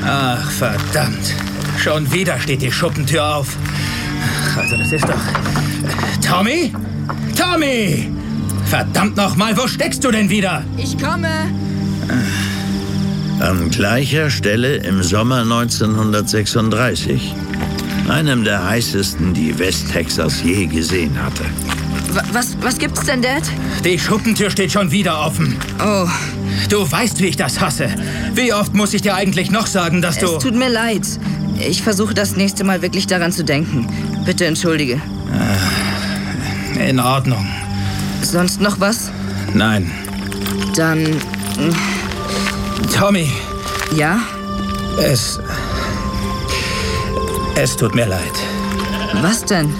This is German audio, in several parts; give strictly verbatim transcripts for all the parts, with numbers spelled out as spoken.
Ach, verdammt. Schon wieder steht die Schuppentür auf. Also das ist doch... Tommy? Tommy! Verdammt nochmal, wo steckst du denn wieder? Ich komme. An gleicher Stelle im Sommer neunzehnhundertsechsunddreißig. Einem der heißesten, die Westtexas je gesehen hatte. Was, was gibt's denn, Dad? Die Schuppentür steht schon wieder offen. Oh. Du weißt, wie ich das hasse. Wie oft muss ich dir eigentlich noch sagen, dass du... Es tut mir leid. Ich versuche das nächste Mal wirklich daran zu denken. Bitte entschuldige. In Ordnung. Sonst noch was? Nein. Dann... Tommy. Ja? Es... Es tut mir leid. Was denn?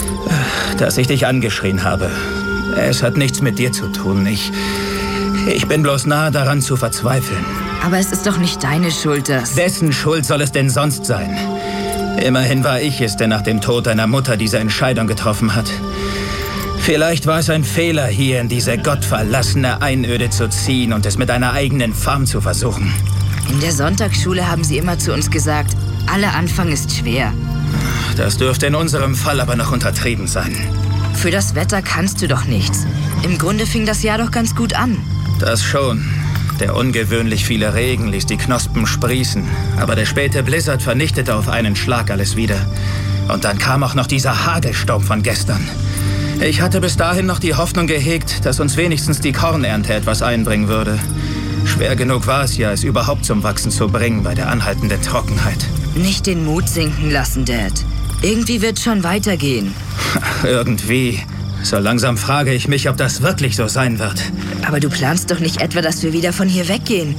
Dass ich dich angeschrien habe. Es hat nichts mit dir zu tun. Ich... Ich bin bloß nahe daran zu verzweifeln. Aber es ist doch nicht deine Schuld, das... Wessen Schuld soll es denn sonst sein? Immerhin war ich es, der nach dem Tod deiner Mutter diese Entscheidung getroffen hat. Vielleicht war es ein Fehler, hier in diese gottverlassene Einöde zu ziehen und es mit einer eigenen Farm zu versuchen. In der Sonntagsschule haben sie immer zu uns gesagt, aller Anfang ist schwer. Das dürfte in unserem Fall aber noch untertrieben sein. Für das Wetter kannst du doch nichts. Im Grunde fing das Jahr doch ganz gut an. Das schon. Der ungewöhnlich viele Regen ließ die Knospen sprießen. Aber der späte Blizzard vernichtete auf einen Schlag alles wieder. Und dann kam auch noch dieser Hagelsturm von gestern. Ich hatte bis dahin noch die Hoffnung gehegt, dass uns wenigstens die Kornernte etwas einbringen würde. Schwer genug war es ja, es überhaupt zum Wachsen zu bringen bei der anhaltenden Trockenheit. Nicht den Mut sinken lassen, Dad. Irgendwie wird schon weitergehen. Irgendwie. So langsam frage ich mich, ob das wirklich so sein wird. Aber du planst doch nicht etwa, dass wir wieder von hier weggehen?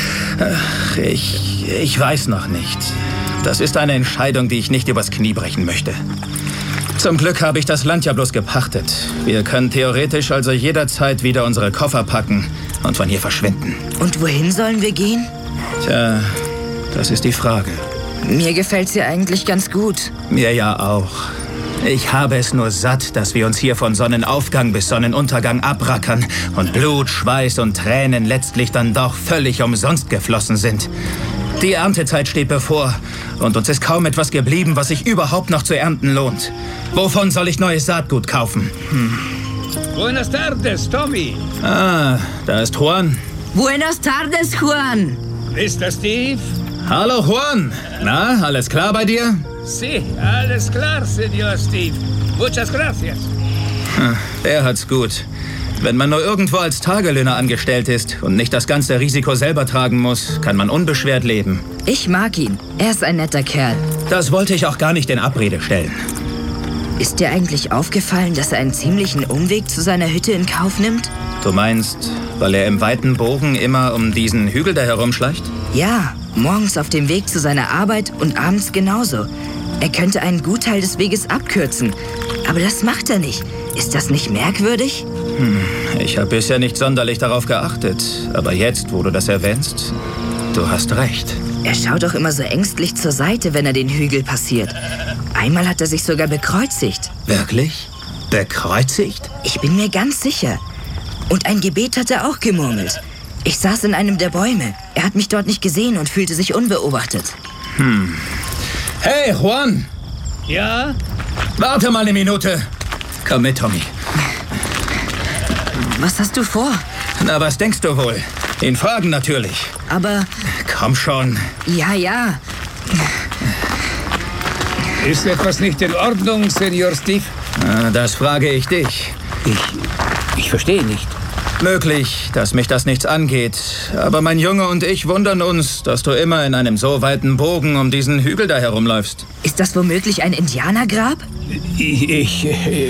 Ach, ich, ich weiß noch nicht. Das ist eine Entscheidung, die ich nicht übers Knie brechen möchte. Zum Glück habe ich das Land ja bloß gepachtet. Wir können theoretisch also jederzeit wieder unsere Koffer packen und von hier verschwinden. Und wohin sollen wir gehen? Tja, das ist die Frage. Mir gefällt's ja eigentlich ganz gut. Mir ja auch. Ich habe es nur satt, dass wir uns hier von Sonnenaufgang bis Sonnenuntergang abrackern und Blut, Schweiß und Tränen letztlich dann doch völlig umsonst geflossen sind. Die Erntezeit steht bevor und uns ist kaum etwas geblieben, was sich überhaupt noch zu ernten lohnt. Wovon soll ich neues Saatgut kaufen? Hm. Buenas tardes, Tommy. Ah, da ist Juan. Buenas tardes, Juan. Mister Steve? Hallo, Juan. Na, alles klar bei dir? Sí, alles klar, Senor Steve. Muchas gracias. Hm, der hat's gut. Wenn man nur irgendwo als Tagelöhner angestellt ist und nicht das ganze Risiko selber tragen muss, kann man unbeschwert leben. Ich mag ihn. Er ist ein netter Kerl. Das wollte ich auch gar nicht in Abrede stellen. Ist dir eigentlich aufgefallen, dass er einen ziemlichen Umweg zu seiner Hütte in Kauf nimmt? Du meinst, weil er im weiten Bogen immer um diesen Hügel da herumschleicht? Ja, morgens auf dem Weg zu seiner Arbeit und abends genauso. Er könnte einen Gutteil des Weges abkürzen. Aber das macht er nicht. Ist das nicht merkwürdig? Hm, ich habe bisher nicht sonderlich darauf geachtet. Aber jetzt, wo du das erwähnst, du hast recht. Er schaut doch immer so ängstlich zur Seite, wenn er den Hügel passiert. Einmal hat er sich sogar bekreuzigt. Wirklich? Bekreuzigt? Ich bin mir ganz sicher. Und ein Gebet hat er auch gemurmelt. Ich saß in einem der Bäume. Er hat mich dort nicht gesehen und fühlte sich unbeobachtet. Hm. Hey, Juan! Ja? Warte mal eine Minute. Komm mit, Tommy. Was hast du vor? Na, was denkst du wohl? Ihn fragen natürlich. Aber... Komm schon. Ja, ja. Ist etwas nicht in Ordnung, Senor Steve? Na, das frage ich dich. Ich... ich verstehe nicht. Möglich, dass mich das nichts angeht. Aber mein Junge und ich wundern uns, dass du immer in einem so weiten Bogen um diesen Hügel da herumläufst. Ist das womöglich ein Indianergrab? Ich...